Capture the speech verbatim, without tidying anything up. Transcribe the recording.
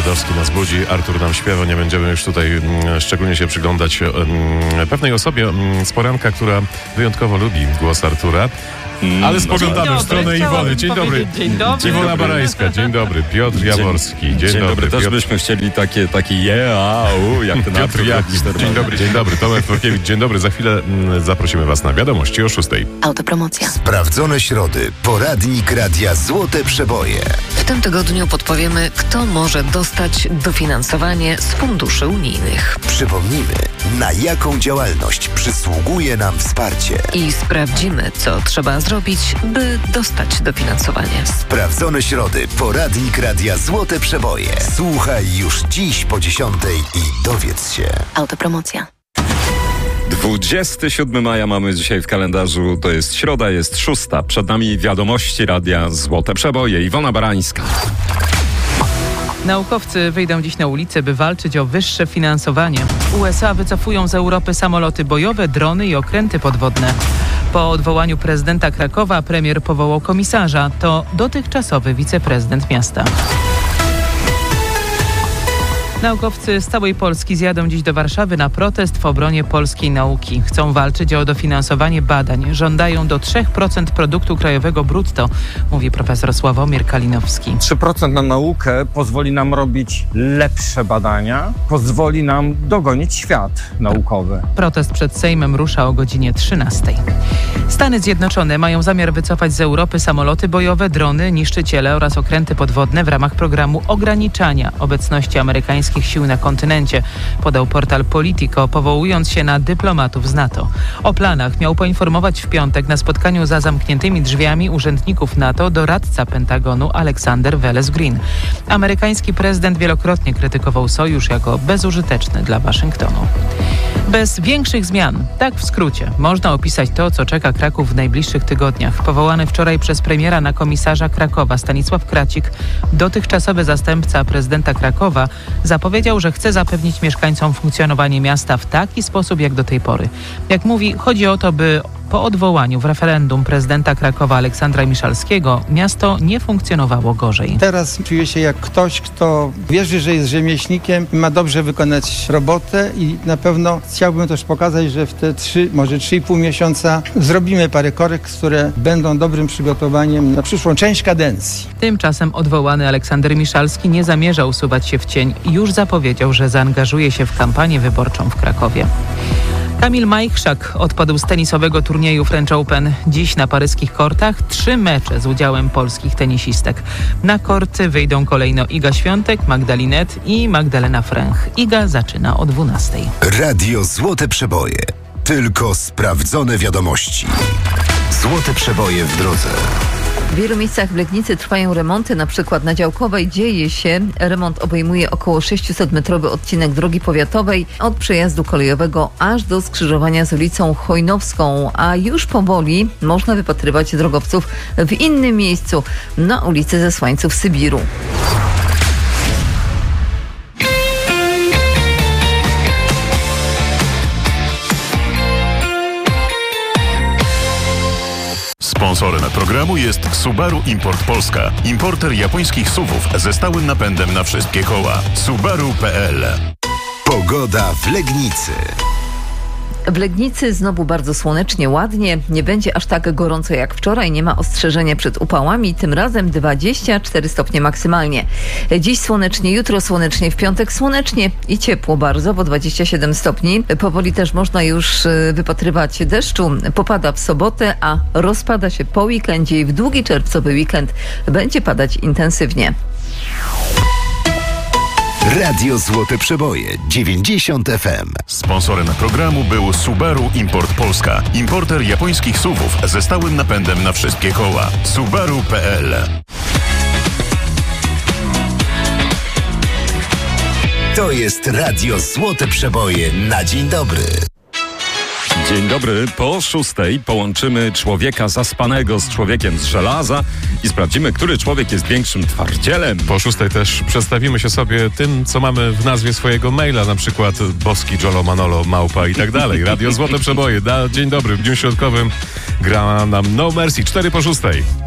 dziadowski nas budzi. Artur nam śpiewa, nie będziemy już tutaj mm, szczególnie się przyglądać mm, pewnej osobie mm, z poranka, która wyjątkowo lubi głos Artura. Ale spoglądamy w stronę Iwony. Dzień dobry. Dzień dobry. Iwona Barańska. Dzień dobry. Piotr Jaworski. Dzień, dzień dobry. dobry. Też Piotr... byśmy chcieli takie, takie je, a, u, jak ten Piotr Jakiś. Dzień dobry, dzień dobry. Tomek Tworkiewicz. Dzień dobry. Za chwilę mm, zaprosimy was na wiadomości o szóstej. Autopromocja. Sprawdzone środy. Poradnik Radia Złote Przeboje. W tym tygodniu podpowiemy, kto może dostać dofinansowanie z funduszy unijnych. Przypomnimy, na jaką działalność przysługuje nam wsparcie. I sprawdzimy, co trzeba zrobić, by dostać dofinansowanie. Sprawdzone środy. Poradnik Radia Złote Przeboje. Słuchaj już dziś po dziesiątej i dowiedz się. Autopromocja. dwudziestego siódmego maja mamy dzisiaj w kalendarzu. To jest środa, jest szósta. Przed nami wiadomości Radia Złote Przeboje. Iwona Barańska. Naukowcy wyjdą dziś na ulicę, by walczyć o wyższe finansowanie. U S A wycofują z Europy samoloty bojowe, drony i okręty podwodne. Po odwołaniu prezydenta Krakowa premier powołał komisarza. To dotychczasowy wiceprezydent miasta. Naukowcy z całej Polski zjadą dziś do Warszawy na protest w obronie polskiej nauki. Chcą walczyć o dofinansowanie badań. Żądają do trzy procent produktu krajowego brutto, mówi profesor Sławomir Kalinowski. trzy procent na naukę pozwoli nam robić lepsze badania, pozwoli nam dogonić świat naukowy. Protest przed Sejmem rusza o godzinie trzynastej. Stany Zjednoczone mają zamiar wycofać z Europy samoloty bojowe, drony, niszczyciele oraz okręty podwodne w ramach programu ograniczania obecności amerykańskiej sił na kontynencie, podał portal Politico, powołując się na dyplomatów z NATO. O planach miał poinformować w piątek na spotkaniu za zamkniętymi drzwiami urzędników NATO doradca Pentagonu Alexander Wallace Green. Amerykański prezydent wielokrotnie krytykował sojusz jako bezużyteczny dla Waszyngtonu. Bez większych zmian, tak w skrócie, można opisać to, co czeka Kraków w najbliższych tygodniach. Powołany wczoraj przez premiera na komisarza Krakowa Stanisław Kracik, dotychczasowy zastępca prezydenta Krakowa, zapowiedział, że chce zapewnić mieszkańcom funkcjonowanie miasta w taki sposób jak do tej pory. Jak mówi, chodzi o to, by po odwołaniu w referendum prezydenta Krakowa Aleksandra Miszalskiego miasto nie funkcjonowało gorzej. Teraz czuję się jak ktoś, kto wierzy, że jest rzemieślnikiem i ma dobrze wykonać robotę i na pewno chciałbym też pokazać, że w te trzy, może trzy i pół miesiąca zrobimy parę korekt, które będą dobrym przygotowaniem na przyszłą część kadencji. Tymczasem odwołany Aleksander Miszalski nie zamierza usuwać się w cień i już zapowiedział, że zaangażuje się w kampanię wyborczą w Krakowie. Kamil Majchrzak odpadł z tenisowego turnieju French Open. Dziś na paryskich kortach trzy mecze z udziałem polskich tenisistek. Na korty wyjdą kolejno Iga Świątek, Magdalinet i Magdalena Fręch. Iga zaczyna o dwunastej. Radio Złote Przeboje. Tylko sprawdzone wiadomości. Złote Przeboje w drodze. W wielu miejscach w Legnicy trwają remonty, na przykład na Działkowej dzieje się. Remont obejmuje około sześciusetmetrowy odcinek drogi powiatowej od przejazdu kolejowego aż do skrzyżowania z ulicą Chojnowską, a już powoli można wypatrywać drogowców w innym miejscu, na ulicy Zesłańców Sybiru. Sponsorem programu jest Subaru Import Polska. Importer japońskich suwów ze stałym napędem na wszystkie koła. Subaru kropka p l. Pogoda w Legnicy. W Legnicy znowu bardzo słonecznie, ładnie. Nie będzie aż tak gorąco jak wczoraj. Nie ma ostrzeżenia przed upałami. Tym razem dwadzieścia cztery stopnie maksymalnie. Dziś słonecznie, jutro słonecznie, w piątek słonecznie i ciepło bardzo, bo dwadzieścia siedem stopni. Powoli też można już wypatrywać deszczu. Popada w sobotę, a rozpada się po weekendzie i w długi czerwcowy weekend będzie padać intensywnie. Radio Złote Przeboje dziewięćdziesiąt F M. Sponsorem programu był Subaru Import Polska. Importer japońskich suwów ze stałym napędem na wszystkie koła. Subaru kropka p l. To jest Radio Złote Przeboje na dzień dobry. Dzień dobry. Po szóstej połączymy człowieka zaspanego z człowiekiem z żelaza i sprawdzimy, który człowiek jest większym twardzielem. Po szóstej też przedstawimy się sobie tym, co mamy w nazwie swojego maila, na przykład Boski, Jolo, Manolo, Małpa i tak dalej. Radio Złote Przeboje. Da, dzień dobry. W dniu środkowym gra nam No Mercy. Cztery po szóstej.